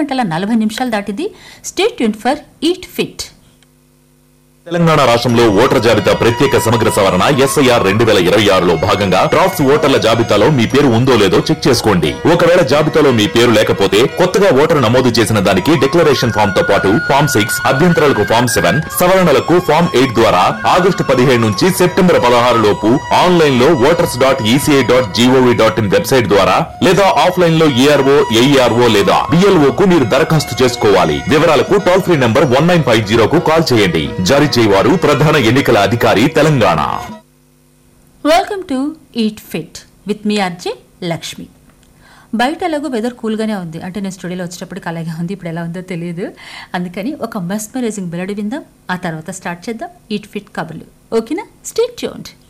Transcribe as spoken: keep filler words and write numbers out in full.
గంటల నలభై నిమిషాలు దాటింది. Stay tuned for eat fit. Telangana రాష్ట్రంలో ఓటర్ల జాబితా ప్రత్యేక సమగ్ర సవరణ ఎస్ఐఆర్ రెండు వేల ఇరవై ఆరులో భాగంగా డ్రాఫ్ట్స్ ఓటర్ల జాబితాలో మీ పేరు ఉందో లేదో చెక్ చేసుకోండి. ఒకవేళ జాబితాలో మీ పేరు లేకపోతే కొత్తగా ఓటరు నమోదు చేసిన దానికి డిక్లరేషన్ ఫామ్ తో పాటు ఫామ్ సిక్స్, అభ్యంతరాలకు ఫామ్ సెవెన్, సవరణలకు ఫామ్ ఎయిట్ ద్వారా ఆగస్టు పదిహేడు నుంచి సెప్టెంబర్ పదహారు లోపు ఆన్లైన్ లో voters dot ECI dot GOV dot in website ద్వారా లేదా ఆఫ్లైన్ లో ఏఆర్ఓ, ఏఈఆర్ఓ లేదా బిఎల్ఓ కు మీరు దరఖాస్తు చేసుకోవాలి. వివరాలకు toll free number one nine five జీరోకు call చేయండి. జారీ చేయవారు ప్రధాన ఎన్నికల అధికారి Telangana. Welcome to eat fit with me RJ Lakshmi. బయట ఎలాగో వెదర్ కూల్గానే ఉంది, అంటే నేను స్టూడియోలో వచ్చేటప్పటికి అలాగే ఉంది. ఇప్పుడు ఎలా ఉందో తెలియదు, అందుకని ఒక మెస్మరైజింగ్ మెలోడీ విందాం, ఆ తర్వాత స్టార్ట్ చేద్దాం ఈట్ ఫిట్ కబుర్లు. ఓకేనా? Stay tuned.